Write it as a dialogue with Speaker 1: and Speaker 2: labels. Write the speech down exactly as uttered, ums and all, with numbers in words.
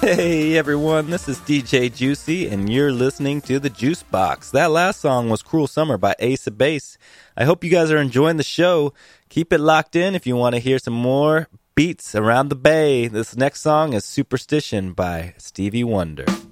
Speaker 1: Hey everyone, this is D J Juicy, and you're listening to The Juice Box. That last song was Cruel Summer by Ace of Base. I hope you guys are enjoying the show. Keep it locked in if you want to hear some more beats around the bay. This next song is Superstition by Stevie Wonder.